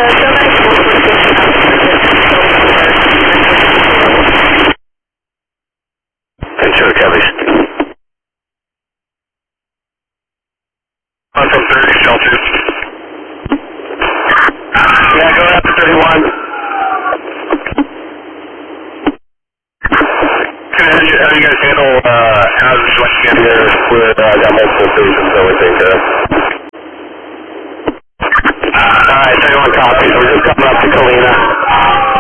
Ventura Covey. On from 30 shelter. Yeah, go after 31. How do you guys handle houses once you get here with got multiple stations and everything? Alright, 31 copies. We're just coming up to Kalina.